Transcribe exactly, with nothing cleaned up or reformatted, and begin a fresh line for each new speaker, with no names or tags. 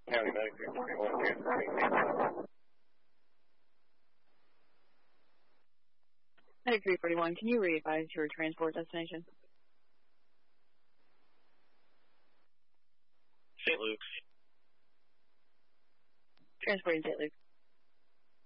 County Medic three forty-one, transporting.
Medic three forty-one, can you re-advise your transport destination?
Saint Luke's.
Transporting Saint Luke's.